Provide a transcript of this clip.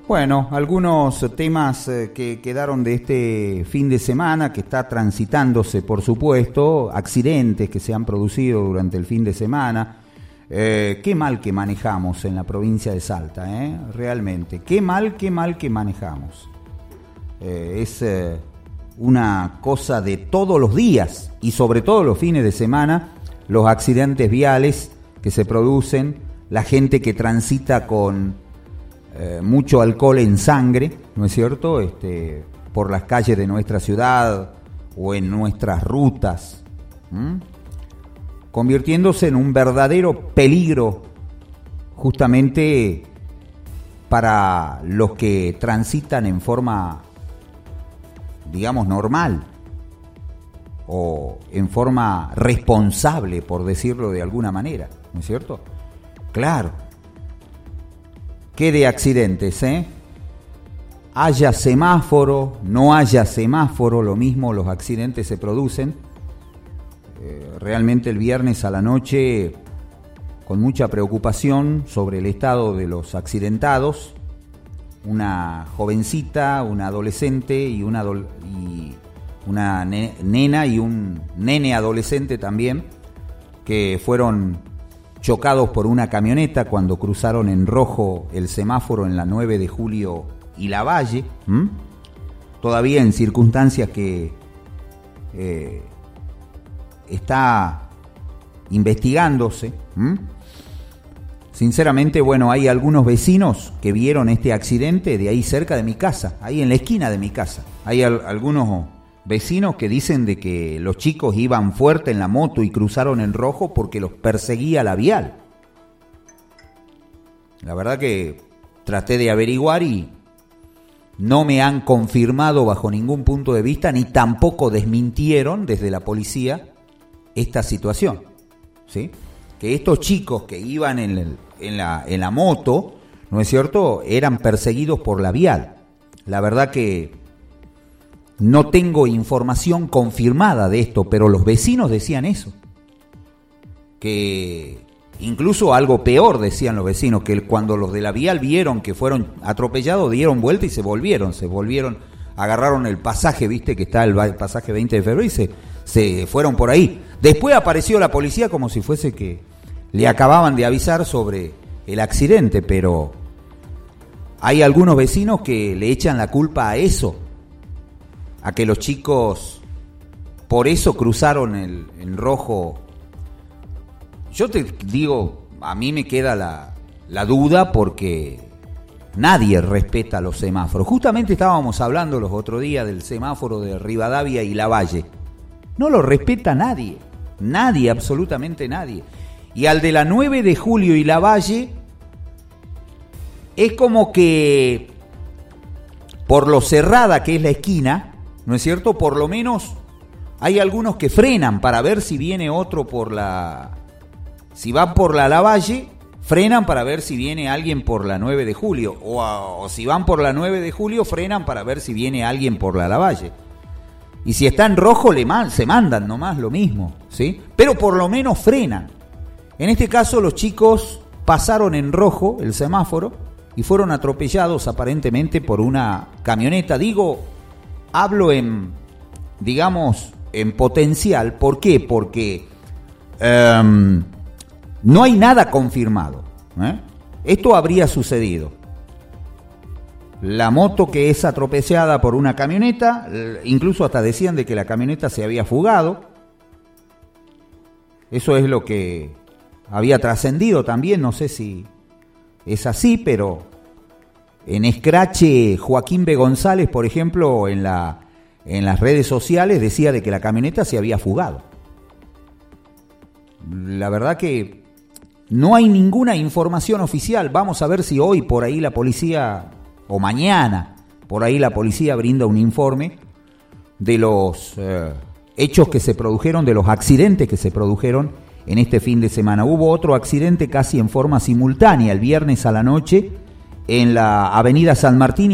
Bueno, algunos temas que quedaron de este fin de semana, que está transitándose, por supuesto, accidentes que se han producido durante el fin de semana. Qué mal que manejamos en la provincia de Salta, realmente. Qué mal que manejamos. Es una cosa de todos los días y sobre todo los fines de semana, los accidentes viales que se producen, la gente que transita con mucho alcohol en sangre, ¿no es cierto?, por las calles de nuestra ciudad o en nuestras rutas, convirtiéndose en un verdadero peligro justamente para los que transitan en forma, digamos, normal o en forma responsable, por decirlo de alguna manera, ¿no es cierto? Claro. ¿Qué de accidentes, Haya semáforo, no haya semáforo, lo mismo, los accidentes se producen. Realmente el viernes a la noche, con mucha preocupación sobre el estado de los accidentados, una jovencita, una adolescente y una nena y un nene adolescente también, que fueron chocados por una camioneta cuando cruzaron en rojo el semáforo en la 9 de julio y Lavalle, todavía en circunstancias que está investigándose. Sinceramente, bueno, hay algunos vecinos que vieron este accidente de ahí cerca de mi casa, ahí en la esquina de mi casa. Hay algunos vecinos que dicen de que los chicos iban fuerte en la moto y cruzaron en rojo porque los perseguía la vial. La verdad que traté de averiguar y no me han confirmado bajo ningún punto de vista, ni tampoco desmintieron desde la policía esta situación, ¿sí? Que estos chicos que iban en la moto, ¿no es cierto?, eran perseguidos por la vial. La verdad que no tengo información confirmada de esto, pero los vecinos decían eso. Que incluso algo peor decían los vecinos, que cuando los de la vial vieron que fueron atropellados, dieron vuelta y se volvieron, agarraron el pasaje, viste que está el pasaje 20 de febrero y se fueron por ahí. Después apareció la policía como si fuese que le acababan de avisar sobre el accidente, pero hay algunos vecinos que le echan la culpa a eso, a que los chicos por eso cruzaron en rojo. Yo te digo, a mí me queda la duda porque nadie respeta los semáforos. Justamente estábamos hablando los otros días del semáforo de Rivadavia y Lavalle. No lo respeta nadie, absolutamente nadie. Y al de la 9 de julio y Lavalle es como que por lo cerrada que es la esquina, ¿no es cierto?, por lo menos hay algunos que frenan para ver si viene otro si van por la Lavalle, frenan para ver si viene alguien por la 9 de julio, o si van por la 9 de julio, frenan para ver si viene alguien por la Lavalle. Y si está en rojo, se mandan nomás lo mismo, ¿sí? Pero por lo menos frenan. En este caso, los chicos pasaron en rojo el semáforo y fueron atropellados aparentemente por una camioneta. Hablo en potencial. ¿Por qué? Porque no hay nada confirmado. Esto habría sucedido. La moto que es atropellada por una camioneta, incluso hasta decían de que la camioneta se había fugado. Eso es lo que había trascendido también, no sé si es así, pero en escrache Joaquín B. González, por ejemplo, en las redes sociales decía de que la camioneta se había fugado. La verdad que no hay ninguna información oficial. Vamos a ver si hoy por ahí la policía, o mañana por ahí la policía brinda un informe de los hechos que se produjeron, de los accidentes que se produjeron en este fin de semana. Hubo otro accidente casi en forma simultánea el viernes a la noche en la avenida San Martín